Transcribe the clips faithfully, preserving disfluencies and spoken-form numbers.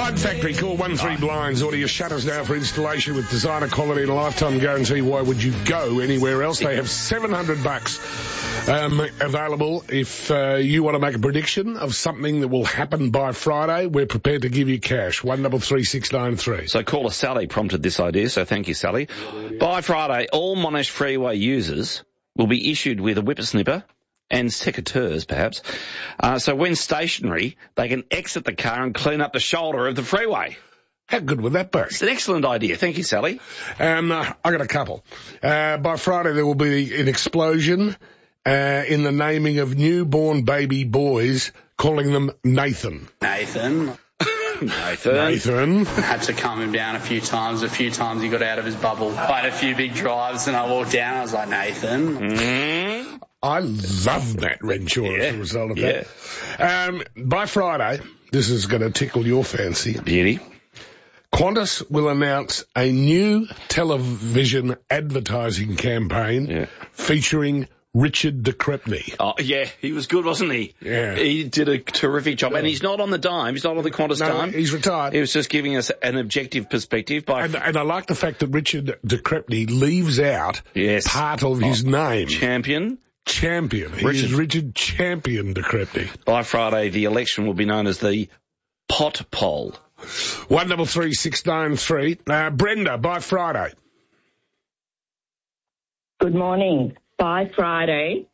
Blind Factory, call one three blinds. Order your shutters now for installation with designer quality and a lifetime guarantee. Why would you go anywhere else? They have seven hundred bucks um, available. If uh, you want to make a prediction of something that will happen by Friday, we're prepared to give you cash. One double three six nine three. So caller Sally prompted this idea, so thank you, Sally. By Friday, all Monash Freeway users will be issued with a whippersnipper and secateurs, perhaps. Uh, so when stationary, they can exit the car and clean up the shoulder of the freeway. How good would that be? It's an excellent idea. Thank you, Sally. Um, uh, I got a couple. Uh, by Friday, there will be an explosion uh, in the naming of newborn baby boys, calling them Nathan. Nathan. Nathan. Nathan. Had to calm him down a few times. A few times he got out of his bubble. I had a few big drives and I walked down and I was like, Nathan. Mm. I love Matt Renshaw Yeah. as a result of Yeah. that. Um, by Friday, this is going to tickle your fancy. Beauty. Qantas will announce a new television advertising campaign Yeah. featuring Richard de Crespigny. Oh, yeah, he was good, wasn't he? Yeah. He did a terrific job. And he's not on the dime. He's not on the Qantas No, dime. he's retired. He was just giving us an objective perspective by... And, and I like the fact that Richard de Crespigny leaves out Yes. part of his name. Champion. Champion. He Richard. is Richard Champion de Crespigny. By Friday, the election will be known as the pot poll. One double three six nine three. Uh, Brenda, by Friday. Good morning. By Friday,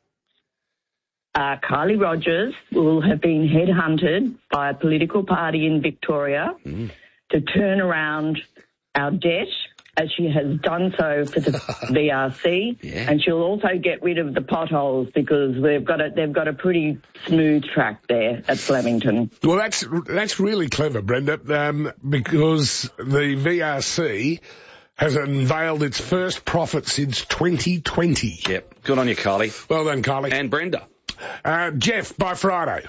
uh, Kylie Rogers will have been headhunted by a political party in Victoria mm. to turn around our debt, as she has done so for the V R C, yeah. and she'll also get rid of the potholes because they've got a, they've got a pretty smooth track there at Flemington. Well, that's that's really clever, Brenda, um, because the V R C has unveiled its first profit since twenty twenty. Yep. Good on you, Kylie. Well done, Kylie. And Brenda. Uh, Jeff, by Friday.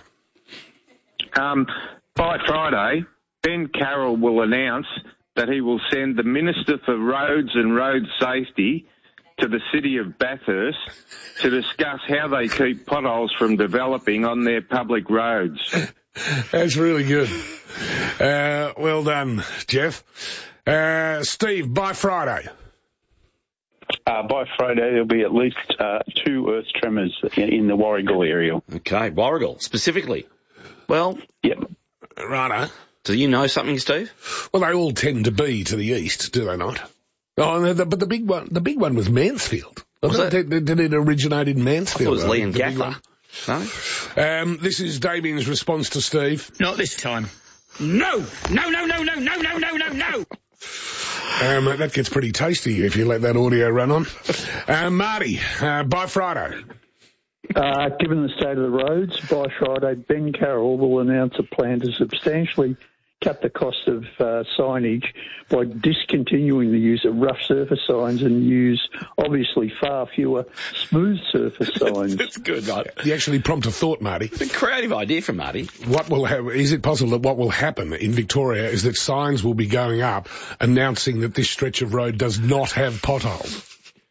Um, by Friday, Ben Carroll will announce that he will send the Minister for Roads and Road Safety to the city of Bathurst to discuss how they keep potholes from developing on their public roads. That's really good. Uh, well done, Jeff. Uh, Steve, by Friday. Uh, by Friday, there'll be at least uh, two earth tremors in, in the Warragul area. Okay, Warragul, specifically. Well, yep. Righto. Do you know something, Steve? Well, they all tend to be to the east, do they not? Oh, the, but the big one, the big one was Mansfield. Was it? Did, did it originate in Mansfield? I thought it was Lee and the Gaffer. No? Um, this is Damien's response to Steve. Not this time. No! No, no, no, no, no, no, no, no, no! Um, that gets pretty tasty if you let that audio run on. Uh, Marty, uh, by Friday. Uh, given the state of the roads, by Friday, Ben Carroll will announce a plan to substantially cut the cost of uh, signage by discontinuing the use of rough surface signs and use, obviously, far fewer smooth surface signs. That's good, mate. You actually prompt a thought, Marty. It's a creative idea from Marty. What will ha- is it possible that what will happen in Victoria is that signs will be going up announcing that this stretch of road does not have potholes?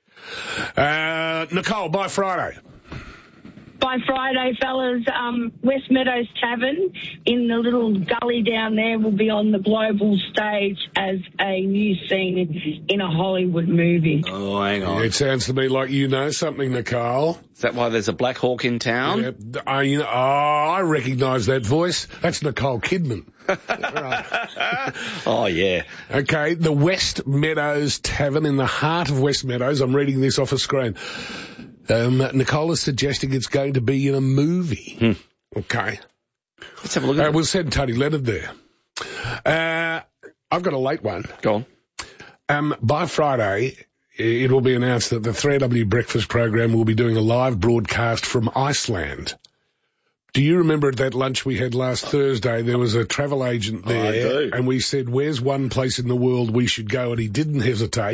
Uh, Nicole, by Friday. By Friday, fellas, um, West Meadows Tavern in the little gully down there will be on the global stage as a new scene in a Hollywood movie. Oh, hang on. It sounds to me like you know something, Nicole. Is that why there's a Black Hawk in town? Yeah, I, you know, oh, I recognise that voice. That's Nicole Kidman. Right. Oh, yeah. Okay, the West Meadows Tavern in the heart of West Meadows. I'm reading this off a screen. Um, Nicole is suggesting it's going to be in a movie. Hmm. Okay. Let's have a look at uh, it. We'll send Tony Leonard there. Uh, I've got a late one. Go on. Um, by Friday, it will be announced that the three W Breakfast program will be doing a live broadcast from Iceland. Do you remember at that lunch we had last Thursday, there was a travel agent there, oh, I do. and we said, where's one place in the world we should go? And he didn't hesitate.